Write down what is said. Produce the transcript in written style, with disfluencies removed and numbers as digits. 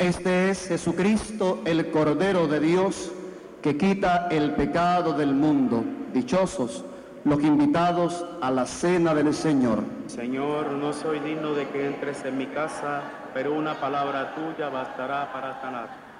Este es Jesucristo, el Cordero de Dios, que quita el pecado del mundo. Dichosos los invitados a la cena del Señor. Señor, no soy digno de que entres en mi casa, pero una palabra tuya bastará para sanar.